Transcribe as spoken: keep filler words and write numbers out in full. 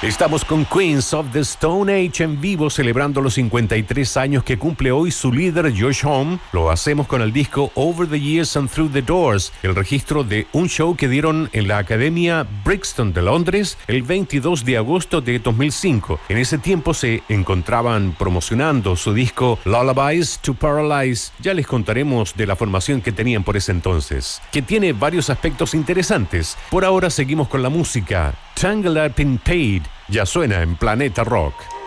Estamos con Queens of the Stone Age en vivo, celebrando los cincuenta y tres años que cumple hoy su líder Josh Homme. Lo hacemos con el disco Over the Years and Through the Doors, el registro de un show que dieron en la Academia Brixton de Londres el veintidós de agosto de dos mil cinco. En ese tiempo se encontraban promocionando su disco Lullabies to Paralyze. Ya les contaremos de la formación que tenían por ese entonces, que tiene varios aspectos interesantes. Por ahora seguimos con la música. Tangled Up in Paid ya suena en Planeta Rock.